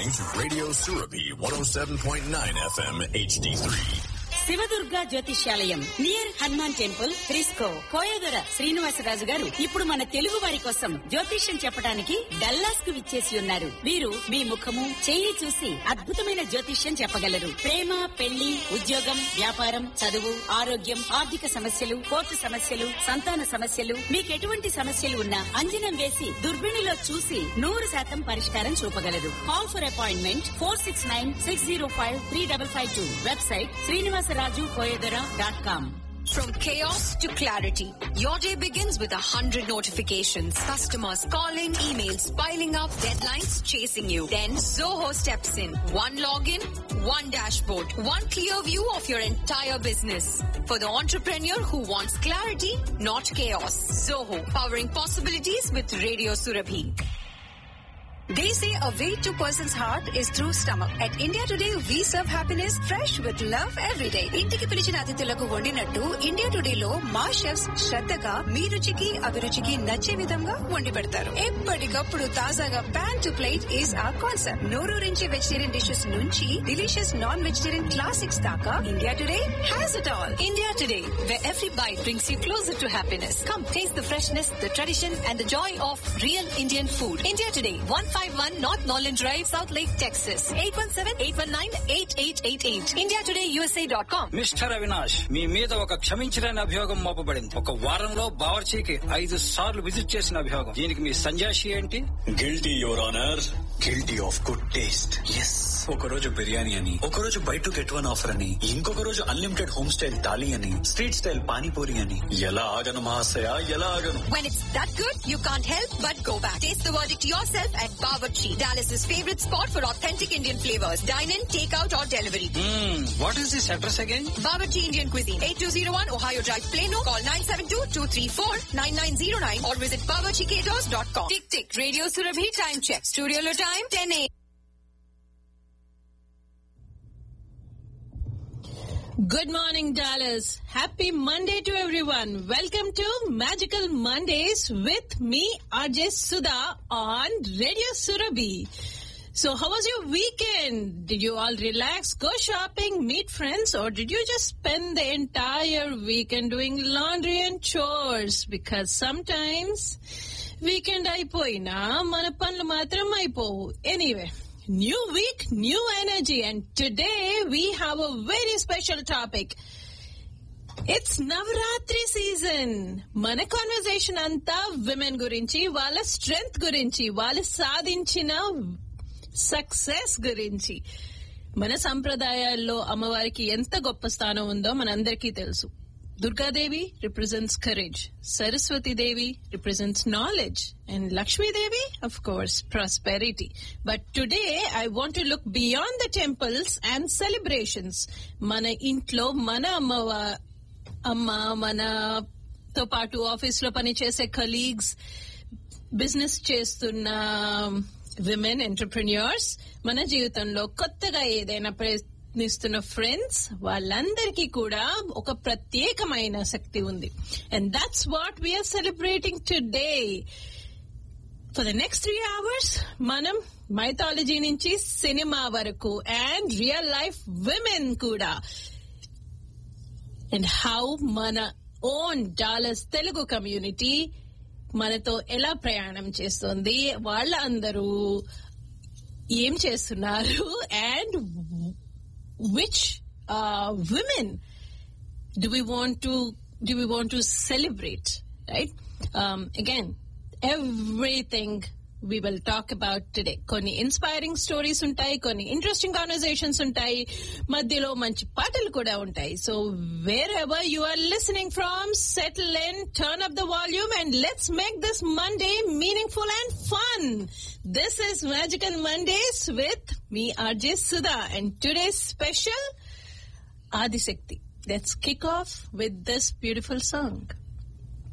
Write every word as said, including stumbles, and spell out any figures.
listening to Radio Surabhi one oh seven point nine F M H D three. Shiva Durga జ్యోతిష్యాలయం near Hanuman temple Frisco Koyadora Srinivasaraju గారు ఇప్పుడు మన తెలుగు వారి కోసం జ్యోతిష్యం చెప్పడానికి డల్లాస్ కు విచ్చేసి ఉన్నారు. వీరు మీ ముఖము చెయ్యి చూసి అద్భుతమైన జ్యోతిష్యం చెప్పగలరు. ప్రేమ, పెళ్లి, ఉద్యోగం, వ్యాపారం, చదువు, ఆరోగ్యం, ఆర్థిక సమస్యలు, కోర్టు సమస్యలు, సంతాన సమస్యలు, మీకెటువంటి సమస్యలు ఉన్నా అంజనం వేసి దుర్బిణిలో చూసి నూరు శాతం పరిష్కారం చూపగలరు. Call for appointment four six nine six zero five three double five two. Website Srinivasa raju koyedara dot com. From chaos to clarity, your day begins with a hundred notifications. Customers calling, emails piling up, deadlines chasing you. Then Zoho steps in. One login, one dashboard, one clear view of your entire business. For the entrepreneur who wants clarity, not chaos. Zoho, powering possibilities with Radio Surabhi. They say a way to person's heart is through stomach. At India Today, we serve happiness fresh with love every day. ఇంటికి పిలిచిన అతిథులకు వండినట్టు India today లో మా chefs శ్రద్ధగా మీ రుచికి అభిరుచికి నచ్చే విధంగా వండి పెడతారు. ఎప్పటికప్పుడు తాజాగా pan to plate is are concept. నోరూరించి vegetarian dishes నుంచి డిలీషియస్ నాన్ వెజిటేరియన్ క్లాసిక్స్ దాకా India today has it all. India today, where every bite brings you closer to happiness. Come taste the freshness, the tradition and the joy of real Indian food. India Today, one five one North Norland Drive, South Lake, Texas. eight one seven, eight one nine, eight eight eight eight. india today u s a dot com. Mister Avinash, మీ మీద ఒక క్షమించలేని అభియోగం మోపబడింది. ఒక వారంలో బావర్చీకి ఐదు సార్లు visit చేసిన అభియోగం. దీనికి మీ సంజాషి ఏంటి? Guilty your honour, guilty of good taste. Yes, ఒక రోజు బిర్యానీ అని, ఒక రోజు by to get one offer అని, ఇంకొక రోజు అన్లిమిటెడ్ హోమ్ స్టైల్ థాలీ అని, స్ట్రీట్ స్టైల్ పానీపూరి అని. ఎలా ఆగను మహాశయ, ఎలా ఆగను? When it's that good, you can't help but go back. Taste the verdict yourself at Bawarchi, Dallas's favorite spot for authentic Indian flavors. Dine in, take out or delivery. Hmm, what is this address again? Bawarchi Indian Cuisine, eighty-two oh one Ohio Drive, Plano. Call nine seven two, two three four, nine nine oh nine or visit bawarchi caters dot com. Tick tick, Radio Surabhi time check. Studio lo time ten a m. Good morning, Dallas. Happy Monday to everyone. Welcome to Magical Mondays with me, R J Sudha, on Radio Surabhi. So how was your weekend? Did you all relax, go shopping, meet friends, or did you just spend the entire weekend doing laundry and chores? Because sometimes weekend అయిపోయినా మన పనులు మాత్రం అయిపోవు. Anyway, new week, new energy, and today we have a very special topic. It's Navratri season. మన conversation అంతా women గురించి, వాళ్ళ strength గురించి, వాళ్ళు సాధించిన సక్సెస్ గురించి. మన సంప్రదాయాల్లో అమ్మవారికి ఎంత గొప్ప స్థానం ఉందో మనందరికీ తెలుసు. Durgadevi represents courage, Saraswati Devi represents knowledge, and Lakshmi Devi, of course, prosperity. But today I want to look beyond the temples and celebrations. Mana intlo, mana amma, amma, mana to paatu office lo pani chese colleagues, business chestunna women entrepreneurs, mana జీవితంలో కొత్తగా ఏదైనా నిస్తున్న friends, వాళ్ళందరికీ కూడా ఒక ప్రత్యేకమైన శక్తి ఉంది. And that's what we are celebrating today. For the next three hours మనం mythology నుంచి సినిమా వరకు అండ్ రియల్ లైఫ్ విమెన్ కూడా, అండ్ హౌ మన ఓన్ డాలస్ తెలుగు కమ్యూనిటీ మనతో ఎలా ప్రయాణం చేస్తుంది, వాళ్ళ అందరూ ఏం చేస్తున్నారు, and which uh, women do we want to do we want to celebrate, right? Um, again, everything we will talk about today. Konni inspiring stories untayi, konni interesting conversations untayi, madhyalo manchi paatalu kuda untayi. So wherever you are listening from, settle in, turn up the volume, and let's make this Monday meaningful and fun. This is Magical Mondays with me, R J Sudha, and today's special, Adi Shakti. Let's kick off with this beautiful song.